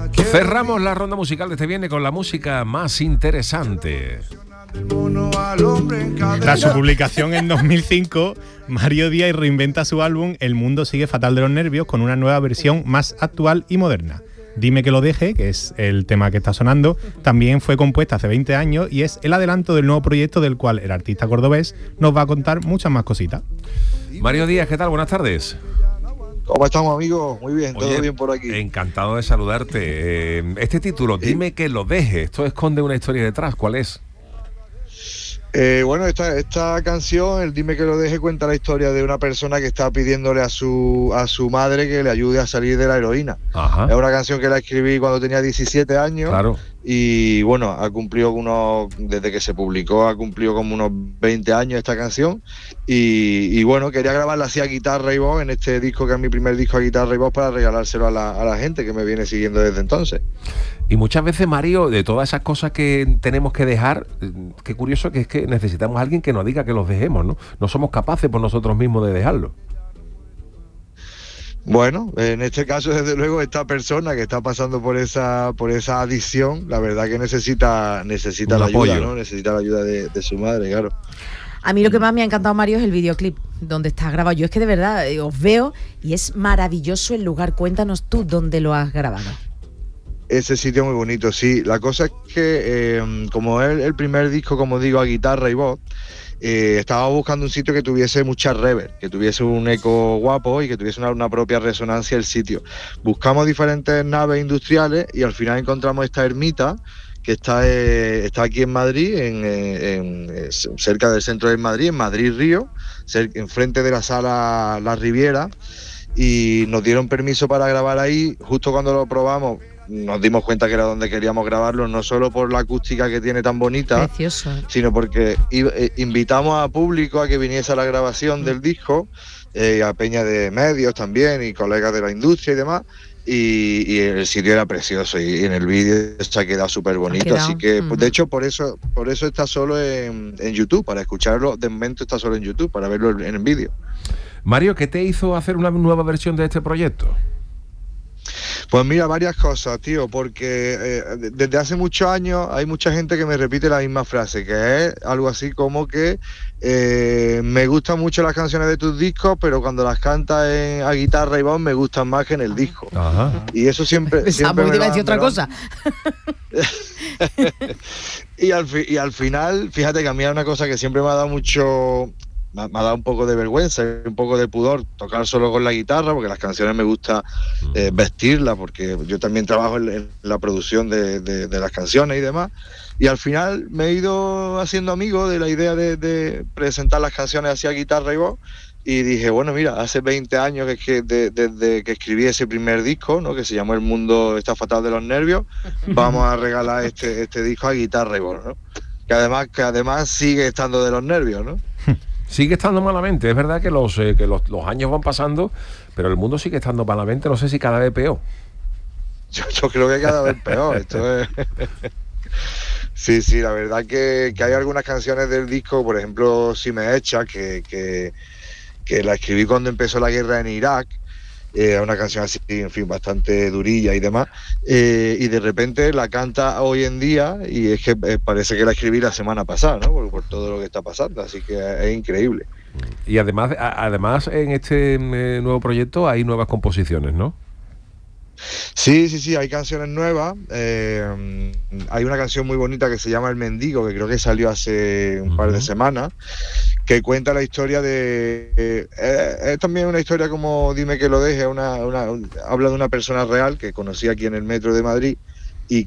Cerramos la ronda musical de este viernes con la música más interesante. Tras su publicación en 2005, Mario Díaz reinventa su álbum El mundo sigue fatal de los nervios con una nueva versión más actual y moderna. Dime que lo deje, que es el tema que está sonando, también fue compuesta hace 20 años y es el adelanto del nuevo proyecto del cual el artista cordobés nos va a contar muchas más cositas. Mario Díaz, ¿qué tal? Buenas tardes. ¿Cómo estamos, amigos? Muy bien, todo bien por aquí. Encantado de saludarte. Este título, Dime que lo deje, ¿esto esconde una historia detrás? ¿Cuál es? Bueno, esta canción, el Dime que lo deje, cuenta la historia de una persona que está pidiéndole a su madre que le ayude a salir de la heroína. Ajá. Es una canción que la escribí cuando tenía 17 años. Claro. Y bueno, desde que se publicó, ha cumplido como unos 20 años esta canción. Y bueno, quería grabarla así a guitarra y voz en este disco, que es mi primer disco a guitarra y voz, para regalárselo a la gente que me viene siguiendo desde entonces. Y muchas veces, Mario, de todas esas cosas que tenemos que dejar, qué curioso que es que necesitamos a alguien que nos diga que los dejemos, ¿no? No somos capaces por nosotros mismos de dejarlo. Bueno, en este caso, desde luego, esta persona que está pasando por esa adicción, la verdad que necesita la ayuda, ¿no? Necesita la ayuda de su madre, claro. A mí lo que más me ha encantado, Mario, es el videoclip donde está grabado. Yo es que de verdad os veo y es maravilloso el lugar. Cuéntanos tú dónde lo has grabado. Ese sitio muy bonito, sí. La cosa es que, como es el primer disco, como digo, a guitarra y voz, estaba buscando un sitio que tuviese mucha reverb, que tuviese un eco guapo y que tuviese una propia resonancia el sitio. Buscamos diferentes naves industriales y al final encontramos esta ermita que está aquí en Madrid, cerca del centro de Madrid, en Madrid Río, enfrente de la sala La Riviera, y nos dieron permiso para grabar ahí. Justo cuando lo probamos nos dimos cuenta que era donde queríamos grabarlo, no solo por la acústica que tiene tan bonita, precioso, sino porque invitamos a público a que viniese a la grabación del disco, a peña de medios también y colegas de la industria y demás, y el sitio era precioso y en el vídeo se ha quedado súper bonito, así que pues, de hecho por eso está solo en YouTube, para escucharlo. De momento está solo en YouTube, para verlo en el vídeo. Mario, ¿qué te hizo hacer una nueva versión de este proyecto? Pues mira, varias cosas, tío, porque desde hace muchos años hay mucha gente que me repite la misma frase, que es algo así como que me gustan mucho las canciones de tus discos, pero cuando las cantas a guitarra y voz me gustan más que en el disco. Ajá. Y eso siempre me iba a decir otra cosa. y al final, fíjate que a mí es una cosa que siempre me ha dado mucho... Me ha dado un poco de vergüenza, un poco de pudor tocar solo con la guitarra, porque las canciones me gusta vestirlas, porque yo también trabajo en la producción de las canciones y demás. Y al final me he ido haciendo amigo de la idea de presentar las canciones así a guitarra y voz. Y dije, bueno, mira, hace 20 años desde que escribí ese primer disco, ¿no?, que se llamó El mundo está fatal de los nervios, vamos a regalar este disco a guitarra y voz, ¿no? Que además sigue estando de los nervios, ¿no? Sigue estando malamente, es verdad que los años van pasando, pero el mundo sigue estando malamente, no sé si cada vez peor. Yo creo que cada vez peor, esto es... Sí, la verdad que hay algunas canciones del disco, por ejemplo, Si me echas, que la escribí cuando empezó la guerra en Irak, una canción así, en fin, bastante durilla y demás, y de repente la canta hoy en día y es que parece que la escribí la semana pasada, ¿no? Por todo lo que está pasando, así que es increíble. Y además en este nuevo proyecto hay nuevas composiciones, ¿no? Sí, hay canciones nuevas. Hay una canción muy bonita que se llama El Mendigo, que creo que salió hace un par de semanas, que cuenta la historia es también una historia como Dime que lo deje, habla de una persona real que conocí aquí en el metro de Madrid y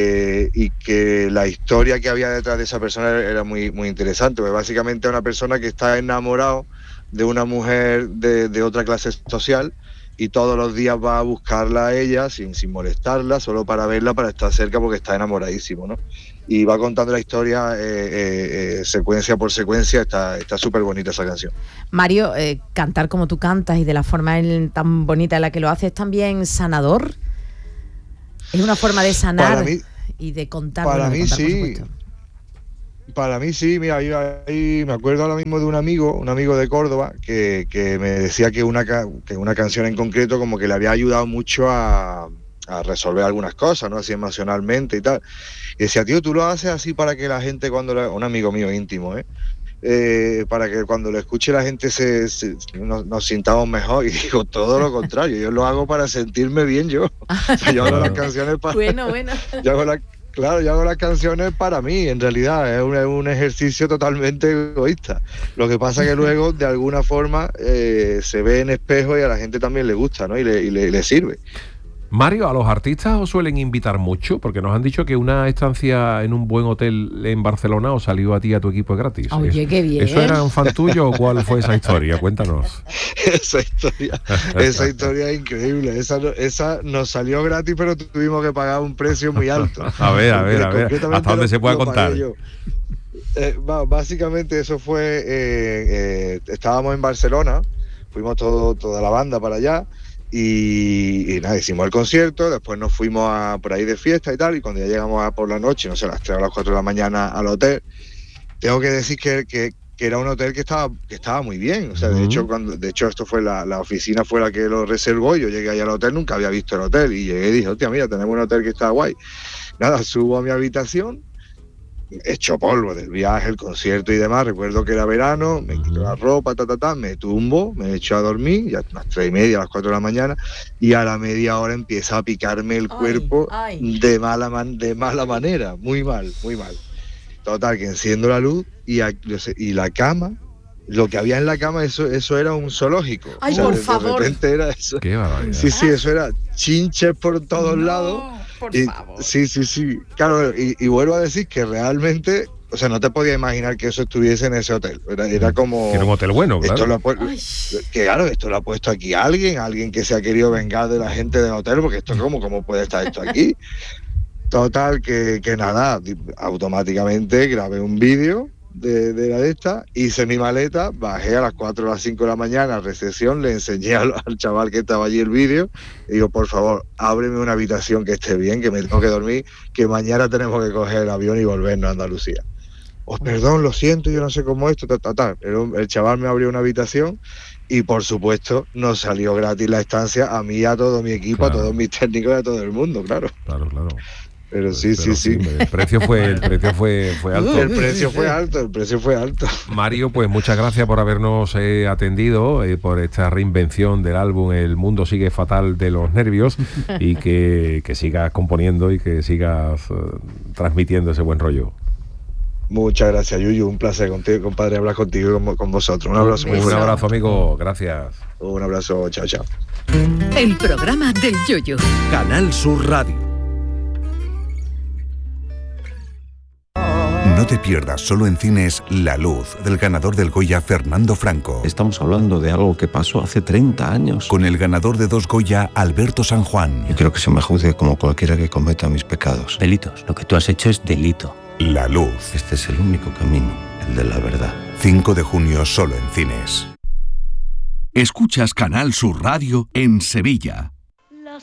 que la historia que había detrás de esa persona era muy, muy interesante, porque básicamente es una persona que está enamorado de una mujer de otra clase social, y todos los días va a buscarla a ella sin molestarla, solo para verla, para estar cerca, porque está enamoradísimo, ¿no? Y va contando la historia secuencia por secuencia. Está súper bonita esa canción. Mario, cantar como tú cantas y de la forma tan bonita en la que lo haces, ¿también sanador? Es una forma de sanar para mí, y de contar. Para mí sí. Para mí sí, mira, ahí me acuerdo ahora mismo de un amigo de Córdoba que me decía que una canción en concreto como que le había ayudado mucho a resolver algunas cosas, ¿no? Así emocionalmente y tal. Y decía, tío, tú lo haces así para que la gente un amigo mío íntimo, para que cuando lo escuche la gente nos sintamos mejor. Y digo, todo lo contrario, yo lo hago para sentirme bien yo. O sea, yo hago las canciones para... Bueno. Yo hago las canciones para mí, en realidad, es un ejercicio totalmente egoísta. Lo que pasa que luego, de alguna forma, se ve en espejo y a la gente también le gusta, ¿no? Y le sirve. Mario, ¿a los artistas os suelen invitar mucho? Porque nos han dicho que una estancia en un buen hotel en Barcelona os salió a ti y a tu equipo gratis. Oye, qué bien. ¿Eso era un fan tuyo o cuál fue esa historia? Cuéntanos. Esa historia es increíble. Esa nos salió gratis, pero tuvimos que pagar un precio muy alto. A ver, ¿hasta dónde se puede contar? Básicamente eso fue, estábamos en Barcelona, fuimos toda la banda para allá. Y nada, hicimos el concierto, después nos fuimos por ahí de fiesta y tal, y cuando ya llegamos por la noche, no sé, a las 3 o las 4 de la mañana al hotel, tengo que decir que era un hotel que estaba muy bien. O sea, de hecho esto fue la oficina fue la que lo reservó, y yo llegué ahí al hotel, nunca había visto el hotel, y llegué y dije, hostia, mira, tenemos un hotel que está guay. Nada, subo a mi habitación, hecho polvo del viaje, el concierto y demás. Recuerdo que era verano, me quito la ropa, me tumbo, me echo a dormir, ya a las 3:30, a las 4 de la mañana, y a la media hora empieza a picarme el cuerpo de mala manera, muy mal. Total, que enciendo la luz y la cama, lo que había en la cama, eso era un zoológico. Ay, o sea, por de favor. repente era eso. Qué barbaridad. Sí, eso era chinches por todos lados. Por favor. Sí. Claro, y vuelvo a decir que realmente, o sea, no te podías imaginar que eso estuviese en ese hotel. Era como... Era un hotel bueno, claro. Esto lo ha puesto aquí alguien que se ha querido vengar de la gente del hotel, porque esto ¿cómo puede estar esto aquí? Total, que nada, automáticamente grabé un vídeo de esta, hice mi maleta, bajé a las 4 o las 5 de la mañana a recepción, le enseñé al chaval que estaba allí el vídeo, y digo, por favor, ábreme una habitación que esté bien, que me tengo que dormir, que mañana tenemos que coger el avión y volvernos a Andalucía. Perdón, lo siento, yo no sé cómo esto, Pero el chaval me abrió una habitación y, por supuesto, nos salió gratis la estancia a mí, a todo mi equipo, claro, a todos mis técnicos y a todo el mundo, claro. Claro. Pero sí. El precio fue alto. El precio fue alto. Mario, pues muchas gracias por habernos atendido, por esta reinvención del álbum El mundo sigue fatal de los nervios, y que sigas componiendo y que sigas transmitiendo ese buen rollo. Muchas gracias, Yuyu. Un placer contigo, compadre, hablar contigo y con vosotros. Un abrazo muy fuerte. Un abrazo, amigo. Gracias. Un abrazo. Chao. El programa del Yuyu. Canal Sur Radio. No te pierdas solo en cines La Luz, del ganador del Goya Fernando Franco. Estamos hablando de algo que pasó hace 30 años. Con el ganador de 2 Goya, Alberto San Juan. Yo quiero que se me juzgue como cualquiera que cometa mis pecados. Delitos. Lo que tú has hecho es delito. La Luz. Este es el único camino, el de la verdad. 5 de junio solo en cines. Escuchas Canal Sur Radio en Sevilla. La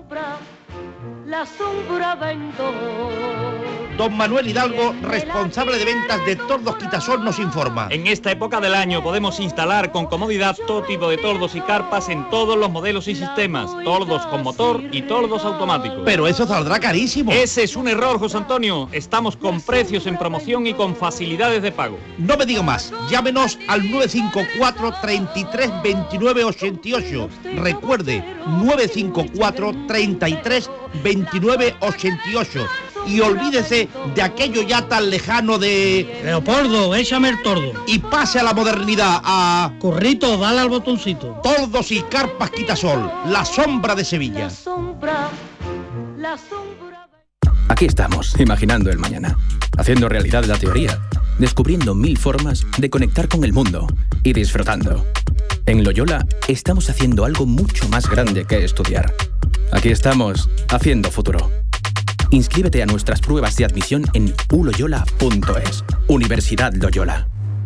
sombra vento. Don Manuel Hidalgo, responsable de ventas de Tordos Quitasol, nos informa. En esta época del año podemos instalar con comodidad todo tipo de tordos y carpas en todos los modelos y sistemas. Tordos con motor y tordos automáticos. Pero eso saldrá carísimo. Ese es un error, José Antonio. Estamos con precios en promoción y con facilidades de pago. No me digo más. Llámenos al 954 33 29 88. Recuerde, 954 33 29 88. Y olvídese de aquello ya tan lejano de... Leopoldo, échame el tordo. Y pase a la modernidad, a... Corrito, dale al botoncito. Tordos y carpas Quitasol, la sombra de Sevilla. La sombra... Aquí estamos, imaginando el mañana, haciendo realidad la teoría, descubriendo 1000 formas de conectar con el mundo y disfrutando. En Loyola estamos haciendo algo mucho más grande que estudiar. Aquí estamos, haciendo futuro. Inscríbete a nuestras pruebas de admisión en uloyola.es. Universidad Loyola.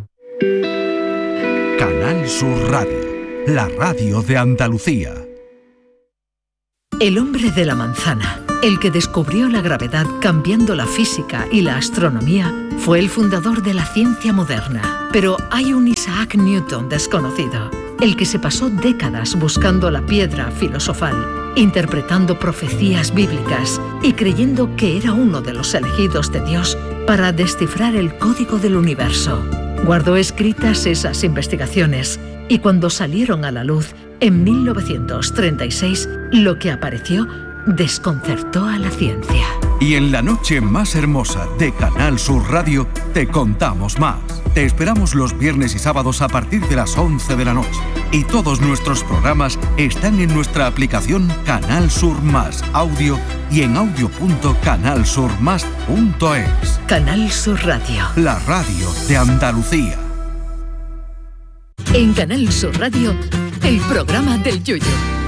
Canal Sur Radio, la radio de Andalucía. El hombre de la manzana, el que descubrió la gravedad cambiando la física y la astronomía, fue el fundador de la ciencia moderna. Pero hay un Isaac Newton desconocido. el que se pasó décadas buscando la piedra filosofal, interpretando profecías bíblicas y creyendo que era uno de los elegidos de Dios para descifrar el código del universo. Guardó escritas esas investigaciones y cuando salieron a la luz en 1936, lo que apareció desconcertó a la ciencia. Y en la noche más hermosa de Canal Sur Radio te contamos más. Te esperamos los viernes y sábados a partir de las 11 de la noche. Y todos nuestros programas están en nuestra aplicación Canal Sur Más Audio y en audio.canalsurmas.es. Canal Sur Radio. La radio de Andalucía. En Canal Sur Radio, el programa del Yoyo.